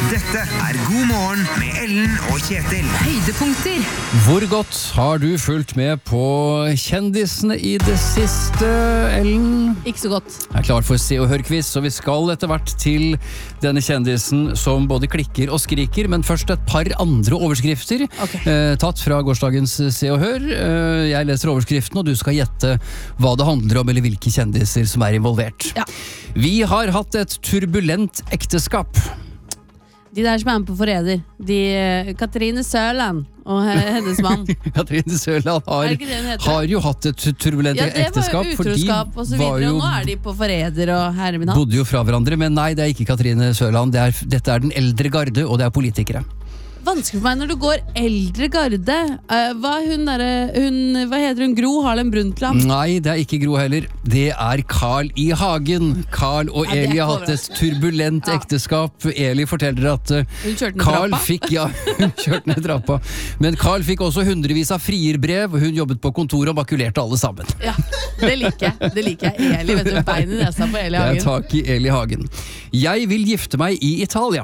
Dette God morgen med Ellen og Kjetil. Høydepunkter. Hvor godt har du fulgt med på kjendisene i det siste, Ellen? Ikke så godt. Jeg klart for Se og Hør-quiz, så vi skal etter hvert til denne kjendisen som både klikker og skriker, men først et par andre overskrifter, tatt fra gårsdagens Se og Hør. Jeg leser overskriften, og du skal gjette hva det handler om, eller hvilke kjendiser som er involvert. Ja. Vi har hatt et turbulent ekteskap. De der som er med på Forræder. Katrine Sørland og hennes mann. Katrine Sørland Er det ikke det hun heter? har jo hatt et turbulent ekteskap. Ja, det var jo utroskap og så videre, og nå er de på Forræder og herreminhatt. Bodde jo fra hverandre, men nei, det er ikke Katrine Sørland. Dette er den eldre garde, og det er politikere. Vanskelig for meg når du går eldre garde. Hva heter hun? Gro Harlem Brundtland? Nei, det er ikke Gro heller. Det er Carl I. Hagen. Carl og Ja, det er Eli ikke har hatt et turbulent ekteskap. Eli forteller at Hun kjørte ned Carl trappa. hun kjørte ned trappa. Men Carl fikk også hundrevis av frierbrev. Hun jobbet på kontoret og makulerte alle sammen. Ja, det liker jeg. Det liker jeg. Eli, vet du, bein i nesa på Eli Det er Hagen. tak I Eli Hagen. Jeg vil gifte meg I Italia.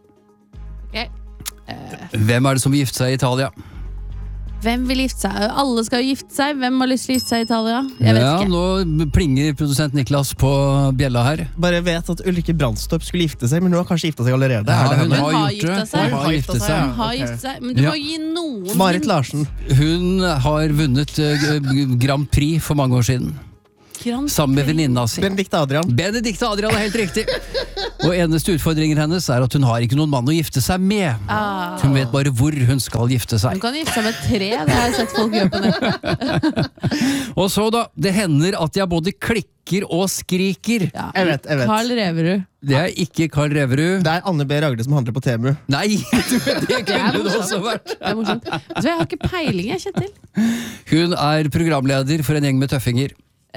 Ok. Hvem er det som vil gifte seg I Italia? Hvem vil gifte seg? Alle skal jo gifte seg. Hvem har lyst til å gifte seg I Italia? Jeg vet ikke. Nå plinger produsent Niklas på bjella her. Bare vet at Ulrikke Brandstorp skulle gifte seg, men hun har kanskje giftet seg allerede. Ja, Er det hun henne? har Hun har gjort det. giftet seg. Hun har giftet seg. Hun har giftet seg. Men du Ja. må gi noen Marit Larsen. Hun har vunnet Grand Prix for mange år siden. Sammen med venninna si. Benedikte Adrian. Benedikte Adrian er helt riktig. Og eneste utfordringen hennes er at hun har ikke noen mann å gifte seg med. Hun vet bare hvor hun skal gifte Hun seg. kan gifte seg med 3. Det har jeg sett folk gjøre på nett. Og så da, det hender at jeg både klikker og skriker. Ja. Jeg vet. Carl Reverud. Det er ikke Carl Reverud. Det er Anne B. Ragde som handler på Temu. Nei, det kunne det også vært. Det er morsomt. Så jeg har ikke peiling, jeg, Kjetil. Hun er programleder for en gjeng med tøffinger.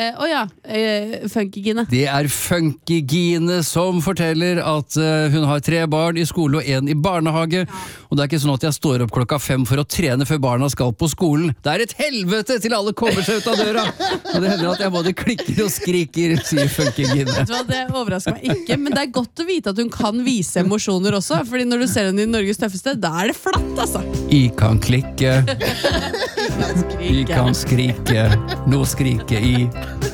Funkygine. Det er Funkygine som forteller at hun har 3 barn I skole og 1 I barnehage. Og det er ikke sånn at jeg står opp 5:00 for å trene før barna skal på skolen. Det er et helvete til alle kommer seg ut av døra. Og det hender at jeg både klikker og skriker, sier Funkygine. Vet du hva, det overrasker meg ikke, men det er godt å vite at hun kan vise emosjoner også. Fordi når du ser henne I Norges tøffeste, da er det flatt, altså. I kan klikke, I kan skrike, nå skrike I.